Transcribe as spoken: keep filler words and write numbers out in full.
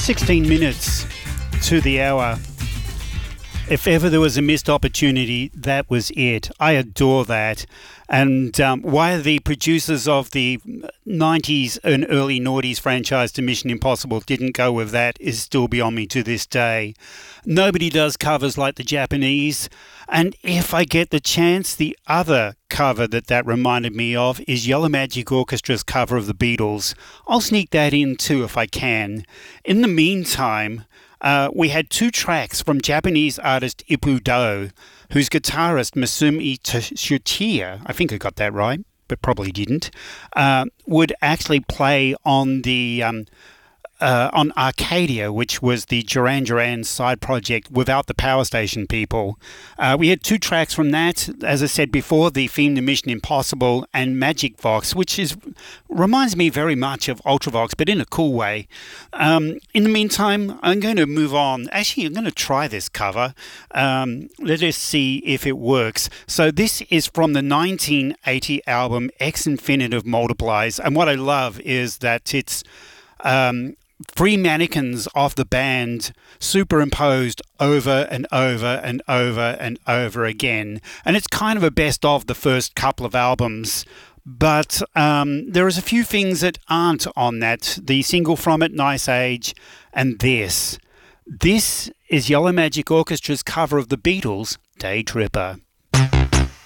sixteen minutes to the hour. If ever there was a missed opportunity, that was it. I adore that. And um, why the producers of the nineties and early noughties franchise to Mission Impossible didn't go with that is still beyond me to this day. Nobody does covers like the Japanese. And if I get the chance, the other cover that that reminded me of is Yellow Magic Orchestra's cover of the Beatles. I'll sneak that in too if I can. In the meantime, Uh, we had two tracks from Japanese artist Ippu Do, whose guitarist Masumi Tsuchiya, I think I got that right, but probably didn't, uh, would actually play on the um, uh, on Arcadia, which was the Duran Duran side project without the Power Station people. Uh, we had two tracks from that, as I said before, the theme to Mission Impossible and Magic Vox, which is reminds me very much of Ultravox, but in a cool way. Um, in the meantime, I'm going to move on. Actually, I'm going to try this cover. Um, let us see if it works. So this is from the nineteen eighty album Ex Infinitive Multiplies, and what I love is that it's um, three mannequins of the band superimposed over and over and over and over again. And it's kind of a best of the first couple of albums. But um, there is a few things that aren't on that. The single from it, Nice Age, and this. This is Yellow Magic Orchestra's cover of the Beatles' Day Tripper.